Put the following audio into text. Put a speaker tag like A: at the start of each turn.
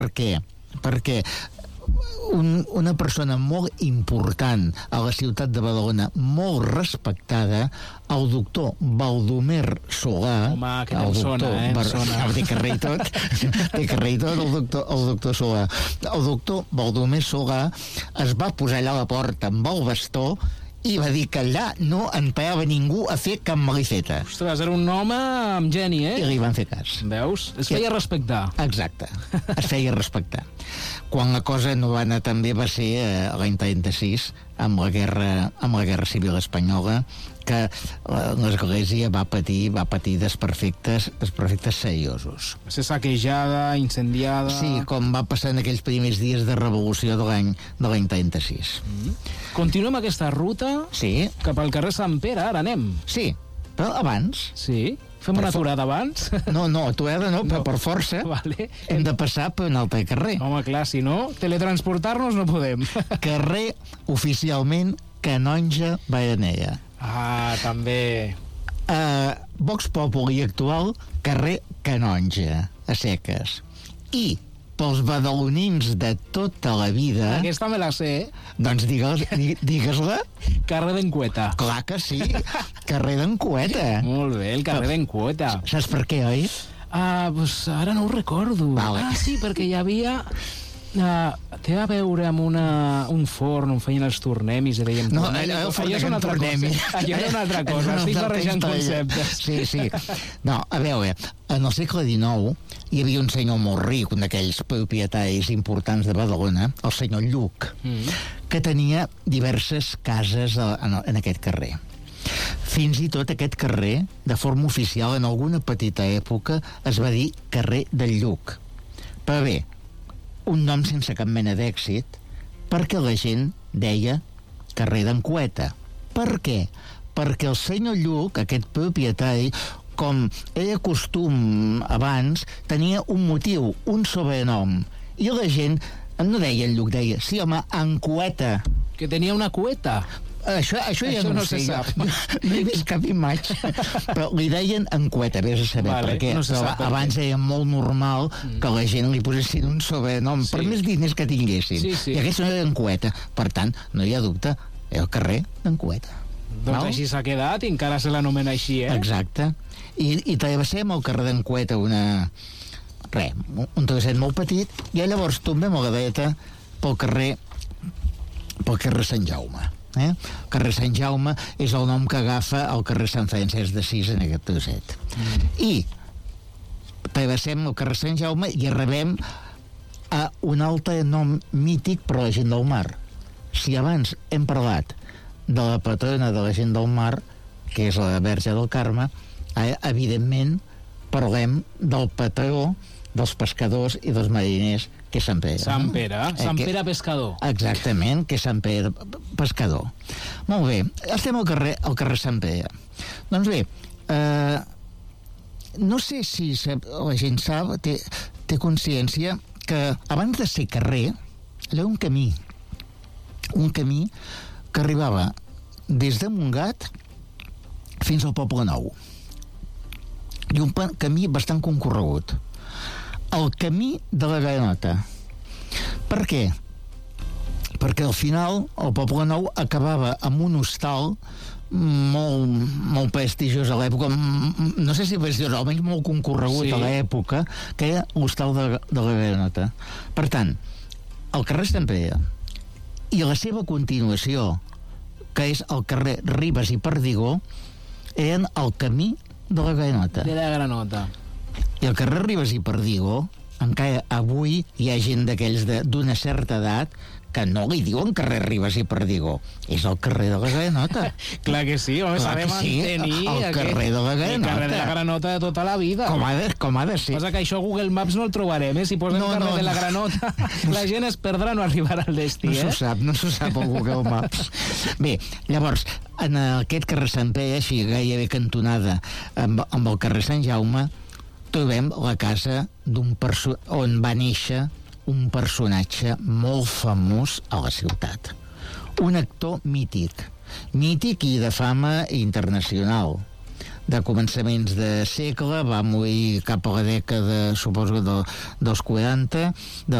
A: què? Perquè una persona molt important a la ciutat de Badalona, molt respectada, el doctor Baldomer Solà.
B: Home, que el sona, sona.
A: Té carrer i tot, el doctor Solà. El doctor Baldomer Solà es va posar allà a la porta amb el bastó i va dir que allà no entrava ningú a fer cap malifeta.
B: Ostres, era un home amb geni,
A: I li van fer cas.
B: Veus? Es feia respectar.
A: Exacte, es feia respectar. Quan la cosa no va anar tan bé va ser l'any 36, amb la guerra civil espanyola, que l'Església va patir desperfectes seriosos.
B: Va ser saquejada, incendiada...
A: Sí, com va passar en aquells primers dies de revolució de l'any 36.
B: Continuem aquesta ruta cap al carrer Sant Pere, ara anem.
A: Sí, però abans...
B: Sí? Fem una aturada abans?
A: No, aturada no, però per força hem de passar per un altre carrer.
B: Home, clar, si no, teletransportar-nos no podem.
A: Carrer oficialment Canonge Baranera.
B: Ah, també.
A: Vox Populi actual, carrer Canonge, a seques. I pels badalonins de tota la vida...
B: Aquesta me la sé,
A: Doncs digues-la.
B: Carrer d'Encueta.
A: Clar que sí, carrer d'Encueta.
B: Molt bé, el carrer d'Encueta.
A: Saps per què, oi?
B: Pues ara no ho recordo.
A: Vale.
B: Sí, perquè hi havia... té a veure amb un forn on feien els tornemis i deien...
A: No, allò
B: és una altra cosa. Allò era una altra cosa, estic barrejant conceptes.
A: Sí. No, a veure, en el segle XIX hi havia un senyor molt ric, un d'aquells propietaris importants de Badalona, el senyor Lluc, que tenia diverses cases en aquest carrer. Fins i tot aquest carrer, de forma oficial, en alguna petita època, es va dir carrer del Lluc. Però bé, un nom sense cap mena d'èxit, perquè la gent deia carrer d'Encueta. Per què? Perquè el senyor Lluc, aquest propietari, com era costum abans, tenia un motiu, un sobrenom. I la gent no deia el Lluc, deia, sí, home, Encueta.
B: Que tenia una cueta.
A: Això ja no
B: se sap.
A: No he vist cap imatge. Però li deien Encueta, vés a saber, perquè abans era molt normal que la gent li posessin un sobrenom, per més diners que tinguessin. I aquest no era Encueta. Per tant, no hi ha dubte, era el carrer d'Encueta.
B: Doncs així s'ha quedat i encara se l'anomena així,
A: Exacte. I travessem el carrer d'Encueta un trosset molt petit, i llavors tombem a la dreta pel carrer Sant Jaume. El carrer Sant Jaume és el nom que agafa el carrer Sant Francesc d'Assís en aquest trosset. I travessem el carrer Sant Jaume i arribem a un altre nom mític per a la gent del mar. Si abans hem parlat de la patrona de la gent del mar, que és la Verge del Carme, evidentment parlem del patró dels pescadors i dels mariners, que és Sant Pere.
B: Sant Pere pescador.
A: Exactament, que és Sant Pere pescador. Molt bé, estem al carrer Sant Pere. Doncs bé, no sé si la gent sap, té consciència que abans de ser carrer, allò un camí que arribava des de Montgat fins al Poble Nou. I un camí bastant concorregut. El camí de la Granota. Per què? Perquè al final el Poble Nou acabava amb un hostal molt prestigiós a l'època, no sé si prestigiós, almenys molt concorregut a l'època, que era l'hostal de la Granota. Per tant, el carrer Sant Pere i la seva continuació, que és el carrer Ribes i Perdigó, eren el camí de la Granota.
B: De la Granota.
A: I el carrer Ribes i Perdigó, encara avui hi ha gent d'aquells d'una certa edat que no li diuen carrer Ribes i Perdigó, és el carrer de la Granota.
B: Clar que sí, home, s'ha de mantenir
A: el carrer de la Granota.
B: El carrer de la Granota de tota la vida.
A: Com ha de ser.
B: Passa que això a Google Maps no el trobarem, Si posem carrer de la Granota, la gent es perdrà, no arribarà al destí,
A: No s'ho sap al Google Maps. Bé, llavors, en aquest carrer Sant Pere, així gairebé cantonada amb el carrer Sant Jaume, trobem la casa on va néixer un personatge molt famós a la ciutat. Un actor mític i de fama internacional. de començaments de segle, va morir cap a la dècada, suposo, dels 40,